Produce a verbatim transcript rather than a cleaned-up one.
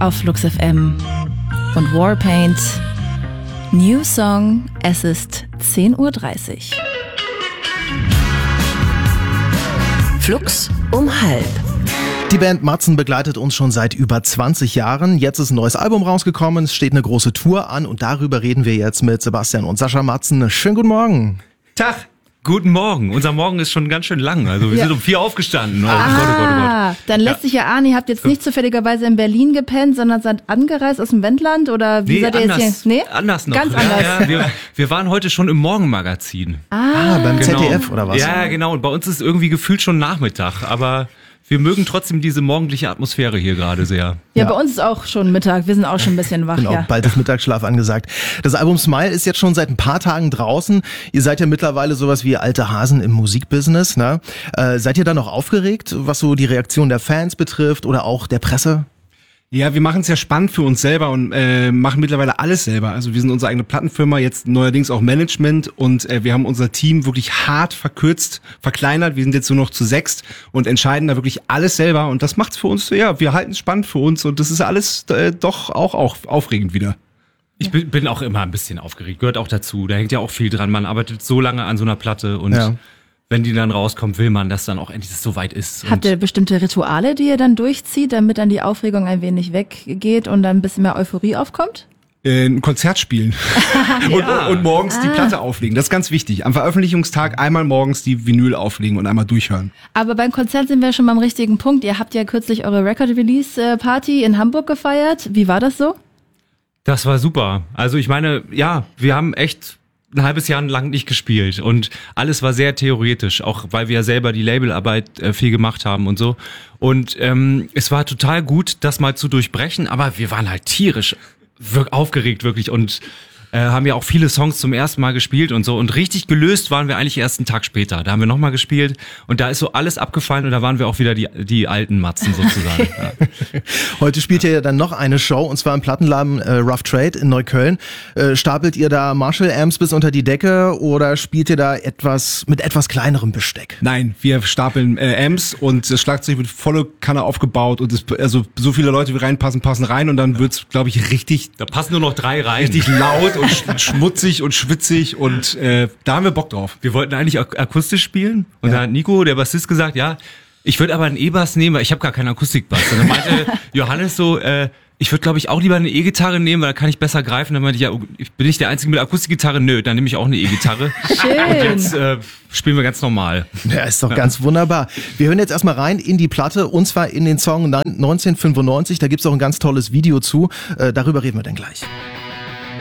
auf Flux F M und Warpaint. New Song, es ist zehn Uhr dreißig. Flux um halb. Die Band Matzen begleitet uns schon seit über zwanzig Jahren. Jetzt ist ein neues Album rausgekommen, es steht eine große Tour an und darüber reden wir jetzt mit Sebastian und Sascha Matzen. Schönen guten Morgen. Tag. Guten Morgen. Unser Morgen ist schon ganz schön lang. Also wir ja. sind um vier aufgestanden. Oh, ah, Gott, oh Gott, oh Gott. Dann lässt ja. sich ja ahnen, ihr habt jetzt nicht zufälligerweise in Berlin gepennt, sondern seid angereist aus dem Wendland oder wie nee, seid ihr anders, jetzt hier? Nee, anders noch. Ganz ja, anders. Ja, wir, wir waren heute schon im Morgenmagazin. Ah, ah beim genau. Z D F oder was? Ja, genau. Und bei uns ist irgendwie gefühlt schon Nachmittag, aber wir mögen trotzdem diese morgendliche Atmosphäre hier gerade sehr. Ja, ja, bei uns ist auch schon Mittag. Wir sind auch schon ein bisschen wach. Genau, ja. bald ist Mittagsschlaf angesagt. Das Album Smile ist jetzt schon seit ein paar Tagen draußen. Ihr seid ja mittlerweile sowas wie alte Hasen im Musikbusiness. Ne? Äh, seid ihr da noch aufgeregt, was so die Reaktion der Fans betrifft oder auch der Presse? Ja, wir machen es ja spannend für uns selber und äh, machen mittlerweile alles selber. Also wir sind unsere eigene Plattenfirma, jetzt neuerdings auch Management und äh, wir haben unser Team wirklich hart verkürzt, verkleinert. Wir sind jetzt nur noch zu sechst und entscheiden da wirklich alles selber und das macht's für uns, ja, wir halten es spannend für uns und das ist alles äh, doch auch, auch aufregend wieder. Ich bin, bin auch immer ein bisschen aufgeregt, gehört auch dazu. Da hängt ja auch viel dran. Man arbeitet so lange an so einer Platte und ja. wenn die dann rauskommt, will man, dass dann auch endlich das so weit ist. Habt ihr bestimmte Rituale, die ihr dann durchzieht, damit dann die Aufregung ein wenig weggeht und dann ein bisschen mehr Euphorie aufkommt? Äh, ein Konzert spielen und, ja. und, und morgens ah. die Platte auflegen. Das ist ganz wichtig. Am Veröffentlichungstag einmal morgens die Vinyl auflegen und einmal durchhören. Aber beim Konzert sind wir schon beim richtigen Punkt. Ihr habt ja kürzlich eure Record-Release-Party in Hamburg gefeiert. Wie war das so? Das war super. Also ich meine, ja, wir haben echt ein halbes Jahr lang nicht gespielt und alles war sehr theoretisch, auch weil wir ja selber die Labelarbeit äh, viel gemacht haben und so. Und ähm, es war total gut, das mal zu durchbrechen, aber wir waren halt tierisch wirk- aufgeregt wirklich und äh, haben ja auch viele Songs zum ersten Mal gespielt und so. Und richtig gelöst waren wir eigentlich erst einen Tag später. Da haben wir nochmal gespielt und da ist so alles abgefallen und da waren wir auch wieder die, die alten Matzen sozusagen. Ja. Heute spielt ihr ja dann noch eine Show und zwar im Plattenladen äh, Rough Trade in Neukölln. Äh, stapelt ihr da Marshall-Amps bis unter die Decke oder spielt ihr da etwas mit etwas kleinerem Besteck? Nein, wir stapeln äh, Amps und das Schlagzeug wird volle Kanne aufgebaut und es, also so viele Leute wie reinpassen, passen rein und dann wird's, glaube ich, richtig, Da passen nur noch drei rein. richtig laut und sch- schmutzig und schwitzig und äh, da haben wir Bock drauf. Wir wollten eigentlich ak- akustisch spielen und Ja. da hat Nico, der Bassist, gesagt, ja, ich würde aber einen E-Bass nehmen, weil ich habe gar keinen Akustikbass. Und dann meinte Johannes so, äh, ich würde, glaube ich, auch lieber eine E-Gitarre nehmen, weil da kann ich besser greifen. Dann meinte ich, ja, bin ich der Einzige mit Akustikgitarre? Nö, dann nehme ich auch eine E-Gitarre. Schön. Und jetzt äh, spielen wir ganz normal. Ja, ist doch ganz wunderbar. Wir hören jetzt erstmal rein in die Platte und zwar in den Song neunzehnhundertfünfundneunzig. Da gibt's auch ein ganz tolles Video zu. Äh, darüber reden wir dann gleich.